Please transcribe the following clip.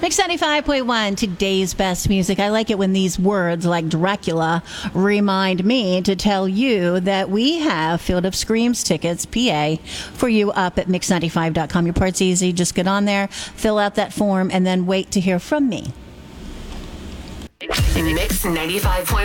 Mix 95.1, today's best music. I like it when these words like Dracula remind me to tell you that we have Field of Screams tickets, PA, for you up at mix95.com. Your part's easy. Just get on there, fill out that form, and then wait to hear from me. Mix 95.1.